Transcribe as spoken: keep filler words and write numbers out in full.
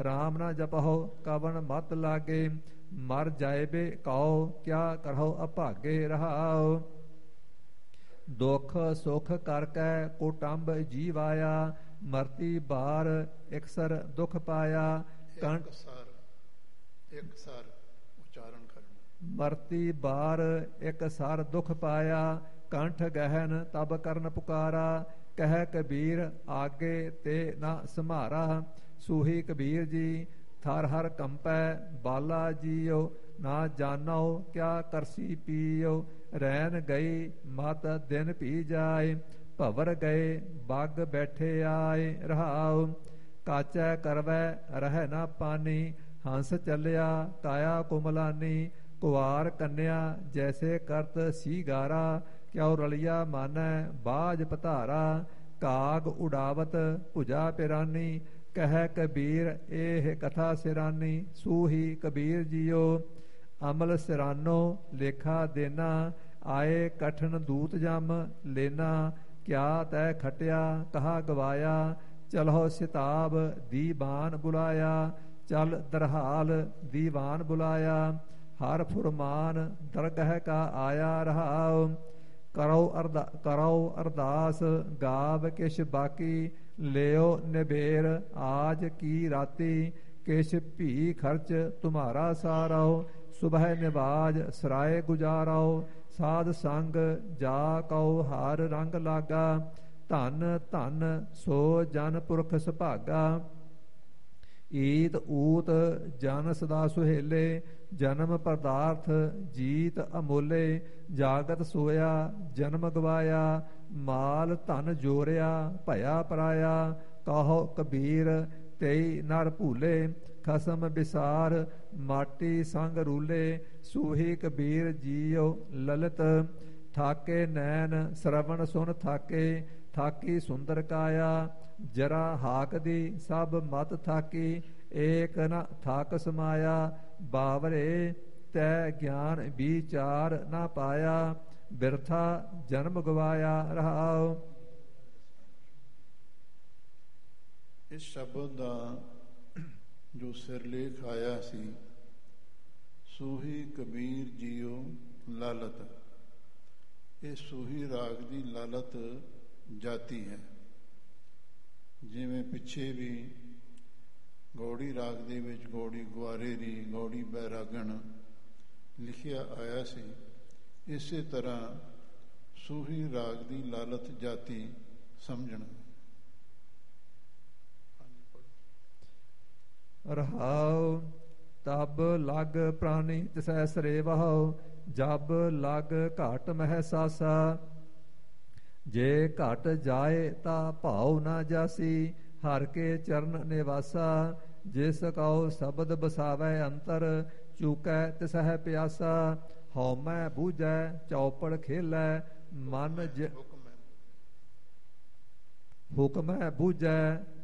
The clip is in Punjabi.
ਰਾਮ ਨਾ ਜਪਹੁ ਕਵਣ ਮਤ ਲਾਗੇ। ਮਰ ਜਾਇਬੇ ਕਉ ਕਿਆ ਕਰਹੁ ਅਭਾਗੇ ਰਹਾਉ। ਦੁਖ ਸੁਖ ਕਰਕੇ ਕੁਟੰਬ ਜੀਵ ਆਇਆ। ਮਰਤੀ ਬਾਰ ਇਕਸਰ ਦੁਖ ਪਾਇਆ। ਕੰਠ ਇੱਕ ਸਰ ਉਚਾਰਨ ਕਰਨਾ। ਮਰਤੀ ਬਾਰ ਇਕ ਸਰ ਦੁਖ ਪਾਇਆ। ਕੰਠ ਗਹਿਨ ਤਬ ਕਰਨ ਪੁਕਾਰਾ। ਕਹਿ ਕਬੀਰ ਆਗੇ ਤੇ ਨਾ ਸੰਭਾਰਾ। ਸੂਹੀ ਕਬੀਰ ਜੀ ਥਰ ਹਰ ਕੰਪੈ। ਬਾਲਾ ਜੀਓ ਨਾ ਜਾਣੋ ਕਿਆ ਕਰਸੀ ਪੀਓ। ਰੈਨ ਗਈ ਮਤ ਦਿਨ ਪੀ ਜਾਏ। ਭਵਰ ਗਏ ਬਾਗ ਬੈਠੇ ਆਏ ਰਹਾਉ। ਕਾਚੈ ਕਰਵੈ ਰਹਿ ਨਾ ਪਾਨੀ। ਹੰਸ ਚੱਲਿਆ ਕਾਇਆ ਕੁਮਲਾਨੀ। ਕੁਵਾਰ ਕੰਨਿਆ ਜੈਸੇ ਕਰਤ ਸੀਗਾਰਾ। ਕਿਉ ਰਲਿਆ ਮਾਨੈ ਬਾਜ ਪਧਾਰਾ। ਕਾਗ ਉਡਾਵਤ ਭੁਜਾ ਪਿਰਾਨੀ। ਕਹਿ ਕਬੀਰ ਇਹ ਕਥਾ ਸਿਰਾਨੀ। ਸੂਹੀ ਕਬੀਰ ਜੀਓ ਅਮਲ ਸਿਰਾਨੋ ਲੇਖਾ ਦੇਨਾ। ਆਏ ਕਠਨ ਦੂਤ ਜਮ ਲੈਨਾ। ਕਿਆ ਤੈ ਖਟਿਆ ਕਹਾ ਗਵਾਇਆ। ਚਲਹੁ ਸਿਤਾਬ ਦੀਵਾਨ ਬੁਲਾਇਆ। ਚਲ ਦਰਹਾਲ ਦੀਵਾਨ ਬੁਲਾਇਆ। ਹਰ ਫੁਰਮਾਨ ਦਰਗਹ ਕਾ ਆਇਆ ਰਹਾਉ। ਕਰੋ ਅਰਦਾ ਕਰੋ ਅਰਦਾਸ ਗਾਵ ਕਿਛ ਬਾਕੀ। ਲਿਓ ਨਿਬੇਰ ਆਜ ਕੀ ਰਾਤੀ। ਕਿਛ ਭੀ ਖਰਚ ਤੁਮਾਰਾ ਸਾਰੋ। ਸੁਬਹ ਨਿਵਾਜ ਸਰਾਏ ਗੁਜਾਰੋ। ਸਾਧ ਸੰਗ ਜਾ ਕਉ ਹਰ ਰੰਗ ਲਾਗਾ। ਧਨ ਧਨ ਸੋ ਜਨ ਪੁਰਖ ਸੁਭਾਗਾ। ਈਤ ਊਤ ਜਨ ਸਦਾ ਸੁਹੇਲੇ। ਜਨਮ ਪਦਾਰਥ ਜੀਤ ਅਮੋਲੇ। ਜਾਗਤ ਸੋਇਆ ਜਨਮ ਗਵਾਇਆ। ਮਾਲ ਧਨ ਜੋਰਿਆ ਭਇਆ ਪਰਾਇਆ। ਕਹੋ ਕਬੀਰ ਤੇਈ ਨਰ ਭੂਲੇ। ਖਸਮ ਬਿਸਾਰ ਮਾਟੀ ਸੰਗ ਰੂਲੇ। ਸੂਹੀ ਕਬੀਰ ਜੀਓ ਲਲਿਤ। ਠਾਕੇ ਨੈਣ ਸਰਵਣ ਸੁਨ ਥਾਕੇ। ਠਾਕੀ ਸੁੰਦਰ ਕਾਇਆ ਜਰਾ ਹਾਕ ਦੀ। ਸਭ ਮਤ ਥਾਕੀ ਏਕ ਨ ਥਾਕ ਸਮਾਇਆ। ਬਾਵਰੇ ਤੈ ਗਿਆਨ ਵਿਚਾਰ ਨਾ ਪਾਇਆ। ਬਿਰਥਾ ਜਨਮ ਗਵਾਇਆ ਰਹਾਉ। ਇਸ ਸ਼ਬਦ ਦਾ ਜੋ ਸਿਰਲੇਖ ਆਇਆ ਸੀ, ਸੂਹੀ ਕਬੀਰ ਜੀਓ ਲਾਲਤ, ਇਹ ਸੂਹੀ ਰਾਗ ਦੀ ਲਾਲਤ ਜਾਤੀ ਹੈ। ਜਿਵੇਂ ਪਿੱਛੇ ਵੀ ਗੌੜੀ ਰਾਗ ਦੇ ਵਿੱਚ ਗੌੜੀ ਗੁਆਰੇ ਦੀ ਗੌੜੀ ਬੈਰਾਗਣ ਲਿਖਿਆ ਆਇਆ ਸੀ, ਇਸੇ ਤਰ੍ਹਾਂ ਸੂਹੀ ਰਾਗ ਦੀ ਲਾਲਤ ਜਾਤੀ ਸਮਝਣਾ। ਰਹਾਉ ਤਬ ਲਗ ਪ੍ਰਾਨੀ ਤਿਸੈ ਸਰੇਵਹੁ। ਜਬ ਲਗ ਘਟ ਮਹਿ ਸਾਸਾ। ਜੇ ਘਟ ਜਾਏ ਤਾ ਭਾਉ ਨਾ ਜਾਸੀ। ਹਰ ਕੇ ਚਰਨ ਨਿਵਾਸਾ। ਜਿਸ ਕਉ ਸ਼ਬਦ ਬਸਾਵੈ ਅੰਤਰ। ਚੂਕੈ ਤਿਸਹਿ ਪਿਆਸਾ। ਹਉਮੈ ਬੂਝੈ ਚੌਪੜ ਖੇਲੈ। ਮਨ ਜ ਹੁਕਮੈ ਬੂਝੈ